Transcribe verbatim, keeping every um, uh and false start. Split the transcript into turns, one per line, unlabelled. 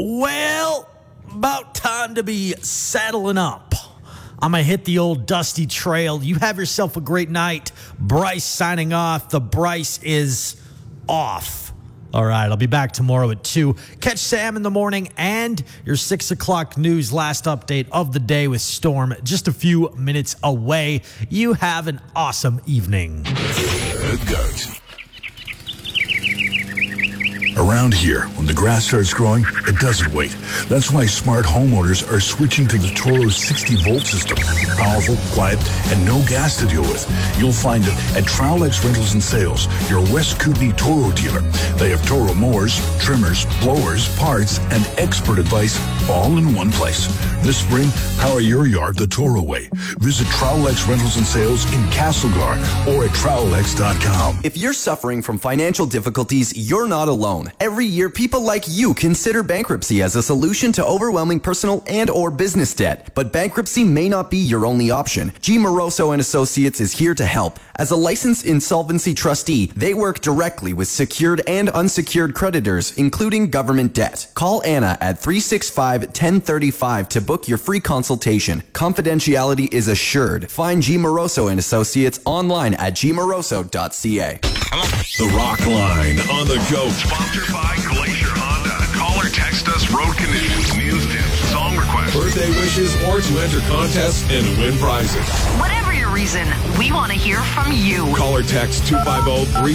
Well, about time to be saddling up. I'm going to hit the old dusty trail. You have yourself a great night. Bryce signing off. The Bryce is off. All right, I'll be back tomorrow at two. Catch Sam in the morning and your six o'clock news last update of the day with Storm just a few minutes away. You have an awesome evening.
It goes. Around here, when the grass starts growing, it doesn't wait. That's why smart homeowners are switching to the Toro sixty volt system. Powerful, quiet, and no gas to deal with. You'll find it at Trowlex Rentals and Sales, your West Kootenai Toro dealer. They have Toro mowers, trimmers, blowers, parts, and expert advice all in one place. This spring, power your yard the Toro way. Visit Trowlex Rentals and Sales in Castlegar or at Trowlex dot com.
If you're suffering from financial difficulties, you're not alone. Every year, people like you consider bankruptcy as a solution to overwhelming personal and or business debt. But bankruptcy may not be your only option. G. Moroso and Associates is here to help. As a licensed insolvency trustee, they work directly with secured and unsecured creditors, including government debt. Call Anna at three six five, one oh three five to book your free consultation. Confidentiality is assured. Find G. Moroso and Associates online at g moroso dot c a.
The Rock Line on the go.
Sponsored by Glacier Honda. Call or text us road conditions, news tips, song requests,
Birthday wishes, or to enter contests and win prizes.
Whatever your reason, we want to hear from you.
Call or text two five zero, three